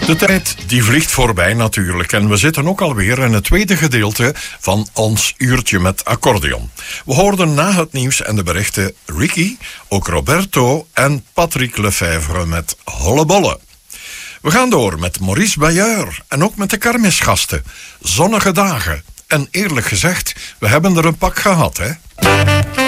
De tijd die vliegt voorbij natuurlijk en we zitten ook alweer in het tweede gedeelte van ons uurtje met accordeon. We hoorden na het nieuws en de berichten Ricky, ook Roberto en Patrick Lefevre met Hollebolle. We gaan door met Maurice Bayeur en ook met de kermisgasten. Zonnige dagen. En eerlijk gezegd, we hebben er een pak gehad, hè?